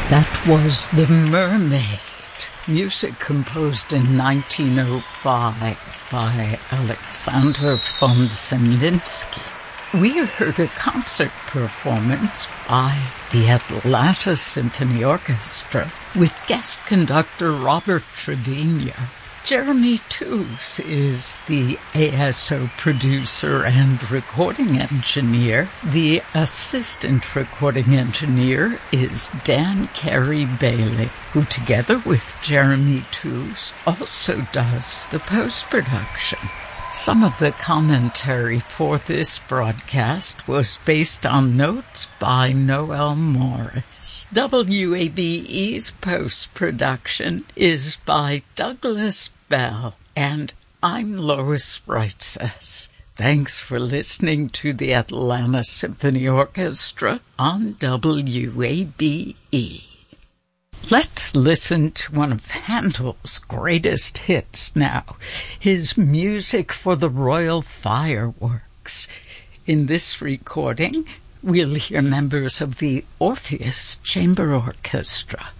That was The Mermaid, music composed in 1905 by Alexander von Zemlinsky. We heard a concert performance by the Atlanta Symphony Orchestra with guest conductor Robert Trevino. Jeremy Toos is the ASO producer and recording engineer. The assistant recording engineer is Dan Carey Bailey, who together with Jeremy Toos also does the post-production. Some of the commentary for this broadcast was based on notes by Noel Morris. WABE's post-production is by Douglas Bell, and I'm Lois Reitzes. Thanks for listening to the Atlanta Symphony Orchestra on WABE. Let's listen to one of Handel's greatest hits now, his music for the Royal Fireworks. In this recording, we'll hear members of the Orpheus Chamber Orchestra.